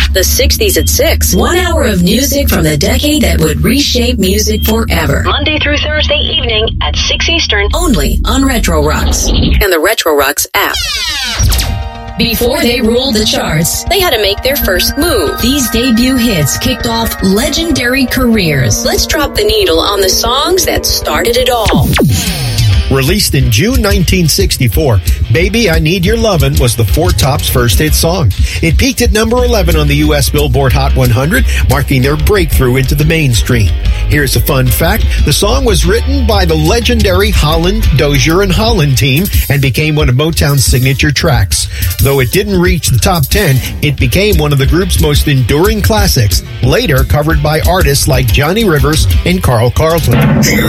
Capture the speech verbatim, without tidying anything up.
The sixties at six. One hour of music from the decade that would reshape music forever. Monday through Thursday evening at six Eastern. Only on Retro Rocks and the Retro Rocks app. Before they ruled the charts, they had to make their first move. These debut hits kicked off legendary careers. Let's drop the needle on the songs that started it all. Released in June nineteen sixty-four, Baby I Need Your Lovin' was the Four Tops' first hit song. It peaked at number eleven on the U S Billboard Hot one hundred, marking their breakthrough into the mainstream. Here's a fun fact. The song was written by the legendary Holland, Dozier, and Holland team and became one of Motown's signature tracks. Though it didn't reach the top ten, it became one of the group's most enduring classics, later covered by artists like Johnny Rivers and Carl Carlton.